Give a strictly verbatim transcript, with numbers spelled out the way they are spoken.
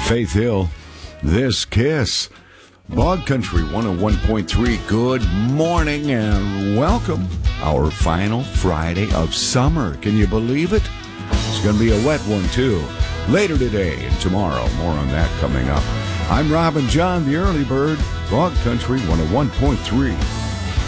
Faith Hill. This Kiss. Bog Country one oh one point three. Good morning and welcome. Our final Friday of summer. Can you believe it? It's going to be a wet one, too. Later today and tomorrow. More on that coming up. I'm Robin John, the early bird. Bog Country one oh one point three.